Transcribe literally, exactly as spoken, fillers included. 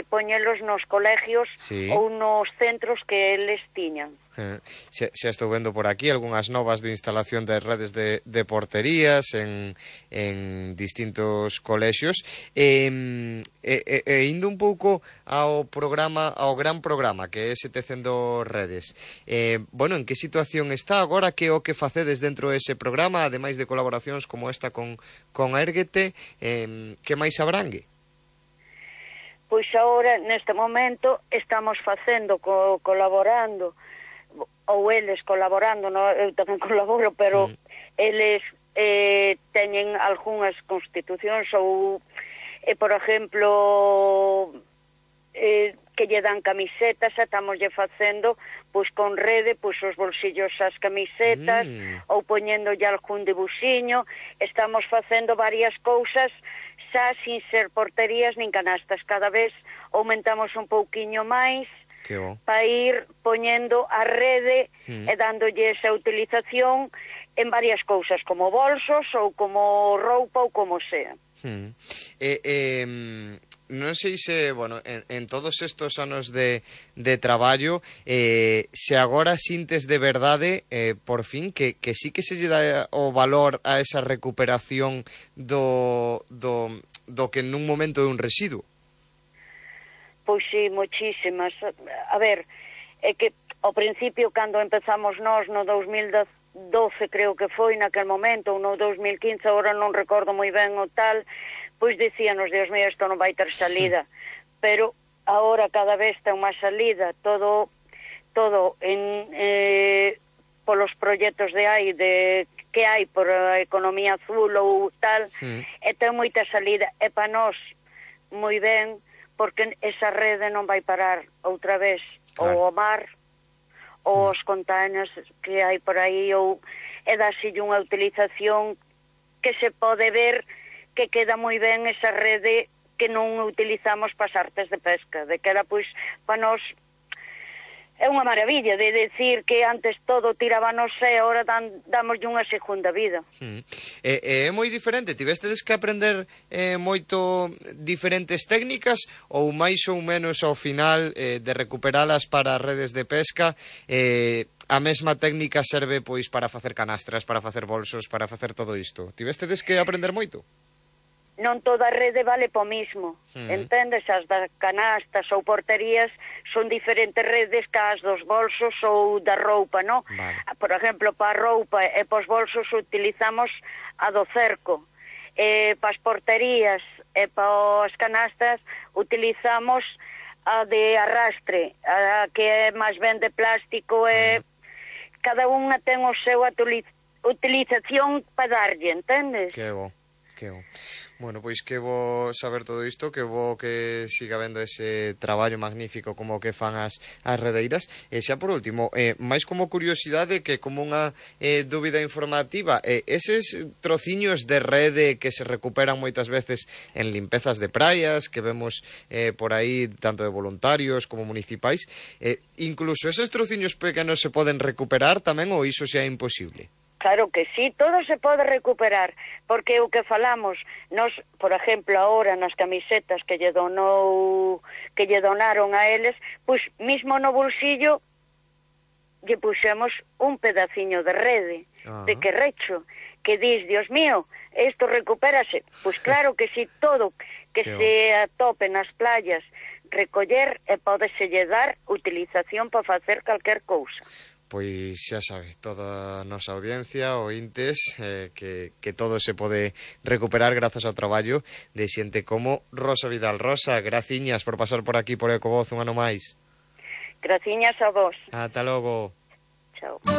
poñelos nos colegios sí. ou nos centros que eles tiñan. Eh, xa, xa estou vendo por aquí algunhas novas de instalación de redes de, de porterías en, en distintos colexios e, e, e indo un pouco ao programa, ao gran programa que é setecientos redes, eh, bueno, en que situación está agora, que o que facedes dentro dese programa, ademais de colaboracións como esta con, con Érguete, eh, que máis abrangue? Pois agora, neste momento, estamos facendo, co, colaborando, ou eles colaborando, no, eu tamén colaboro, pero mm. eles eh, teñen algunhas constitucións ou, eh, por exemplo, eh, que lle dan camisetas, estamos lle facendo pois con rede, pois os bolsillos as camisetas, mm. ou poñéndolle algún dibuxiño, estamos facendo varias cousas xa sin ser porterías nin canastas, cada vez aumentamos un pouquiño máis, para ir poñendo a rede mm. e dándolle esa utilización en varias cousas, como bolsos ou como roupa ou como sea. Mm. Eh, eh, non sei se, bueno, en, en todos estos anos de, de traballo, eh, se agora sintes de verdade, eh, por fin, que, que sí que se lle dá o valor a esa recuperación do, do, do que nun momento é un residuo. Pois sí, moitísimas. A ver, é que ao principio, cando empezamos nós no dos mil doce, creo que foi naquel momento, ou no dos mil quince, agora non recordo moi ben o tal, pois dicíanos, Dios mío, isto non vai ter salida. Pero agora cada vez ten máis salida, todo todo en eh, polos proxectos de hai, de que hai por a economía azul ou tal, sí. E ten moita salida. E para nós, moi ben, porque esa rede non vai parar outra vez, claro. Ou o mar, ou mm. os containers que hai por aí, ou e dasille unha utilización que se pode ver que queda moi ben esa rede que non utilizamos para as artes de pesca, de que era, pois, para nós é unha maravilla de decir que antes todo tirábanos e agora dan, damoslle unha segunda vida. Mm. É, é moi diferente, tivestedes que aprender eh, moito diferentes técnicas ou máis ou menos ao final eh, de recuperalas para redes de pesca, eh, a mesma técnica serve pois para facer canastras, para facer bolsos, para facer todo isto? Tivestedes que aprender moito? Non toda a rede vale po mismo, mm. entendes? As das canastas ou porterías son diferentes redes que as dos bolsos ou da roupa, non? Vale. Por exemplo, para a roupa e para os bolsos utilizamos a do cerco, e para as porterías e para as canastas utilizamos a de arrastre, a que é máis ben de plástico, e mm. cada unha ten o seu utilización para darlle, entendes? Que bo, que bo. Bueno, pois que bo saber todo isto, que bo que siga vendo ese traballo magnífico como que fan as, as redeiras. E xa por último, eh, máis como curiosidade que como unha eh, dúbida informativa, eh, eses trociños de rede que se recuperan moitas veces en limpezas de praias, que vemos eh, por aí tanto de voluntarios como municipais, eh, incluso eses trociños pequenos se poden recuperar tamén, ou iso xa é imposible? Claro que sí, todo se pode recuperar, porque o que falamos, nos, por exemplo, ahora nas camisetas que lle donou, que lle donaron a eles, pois mismo no bolsillo lle puxemos un pedaciño de rede, uh-huh. de que recho, que dis, Dios mío, isto recupérase. Pois claro que sí, todo que Qué se atope nas playas, recoller e pódese lle dar utilización para facer calquer cousa. Pois xa sabe, toda a nosa audiencia, ointes, eh, que, que todo se pode recuperar grazas ao traballo de xente como Rosa Vidal. Rosa, graciñas por pasar por aquí por Ecovoz un ano máis. Graciñas a vos. Ata logo. Chao.